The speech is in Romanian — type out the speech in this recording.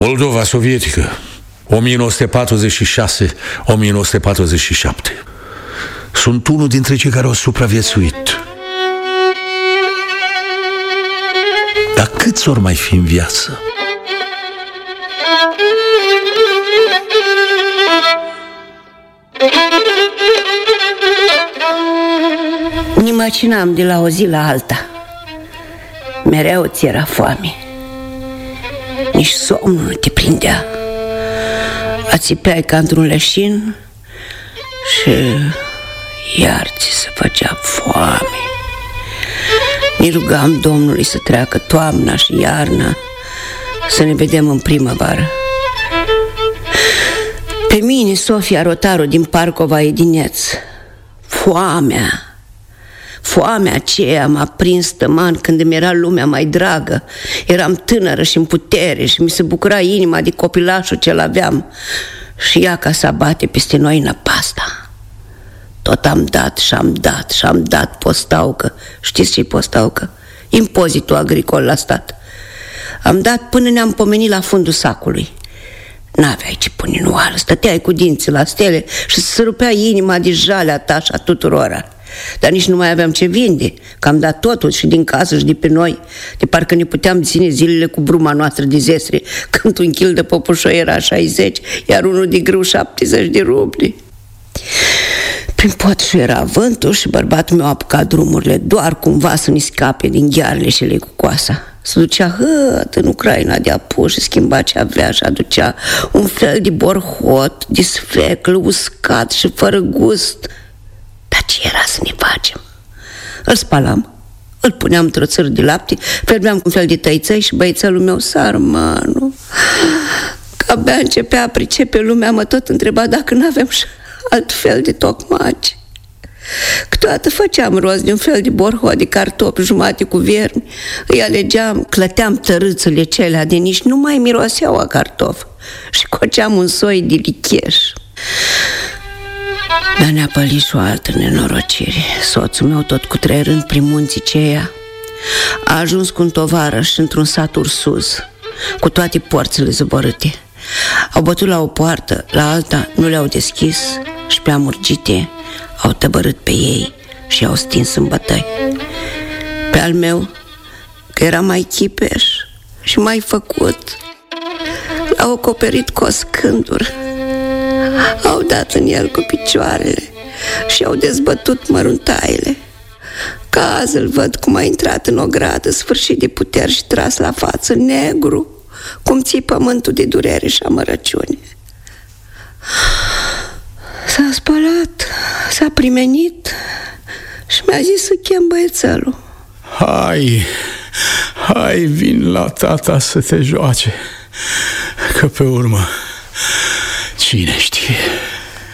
Moldova sovietică, 1946-1947. Sunt unul dintre cei care au supraviețuit. Dar câți ori mai fi în viață? Ne macinam de la o zi la alta. Mereu ți era foame. Nici somnul nu te prindea. Ațipeai ca într-un leșin și iar ți se făcea foame. Ne rugam Domnului să treacă toamna și iarna, să ne vedem în primăvară. Pe mine, Sofia Rotaru din Parcova Edineț, foamea aceea m-a prins tăman când îmi era lumea mai dragă. Eram tânără și în putere și mi se bucura inima de copilașul ce-l aveam. Și ea ca să abate peste noi năpasta. Tot am dat și am dat și am dat postaucă. Știți ce-i postaucă? Impozitul agricol la stat. Am dat până ne-am pomenit la fundul sacului. N-aveai ce pune în oală, stăteai cu dinții la stele și se rupea inima de jalea ta și a tuturora. Dar nici nu mai aveam ce vinde, că am dat totul și din casă și de pe noi, de parcă ne puteam ține zilele cu bruma noastră de zestre, când un kil de păpușoi era 60, iar unul de grâu 70 de rubli. Prin Potșu era vântul și bărbatul meu apuca drumurile, doar cumva să ne scape din ghearele și lei cu coasa. Se ducea în Ucraina de apus și schimba ce avea și aducea un fel de borhot, de sfeclă, uscat și fără gust. Dar ce era să ne facem? Îl spalam, îl puneam într-o țără de lapte, fermeam cu un fel de tăițăi și băiețelul meu, sarmanu, că abia începea a pricepe lumea, mă tot întreba dacă n-aveam și alt fel de tocmaci. Câteodată făceam rost de un fel de borhot de cartofi jumate cu viermi, îi alegeam, clăteam tărâțele celea de nici nu mai miroseau a cartofi și coceam un soi de licheș. Dar ne-a pălit și o altă nenorocire. Soțul meu, tot cutreierând prin munții ceia, a ajuns cu un tovarăș într-un sat ursuz, cu toate porțile zăborâte. Au bătut la o poartă, la alta nu le-au deschis și pe amurgite au tăbărât pe ei și i-au stins în bătăi. Pe al meu, că era mai chipeș și mai făcut, l-au acoperit cu o scândură. Au dat în el cu picioarele și au dezbătut măruntaiele. Ca azi îl văd cum a intrat în o gradă, sfârșit de puteri și tras la față, negru, cum ții pământul de durere și amărăciune. S-a spălat, s-a primenit și mi-a zis să chem băiețelul. Hai, vin la tata să te joace, că pe urmă cine știe.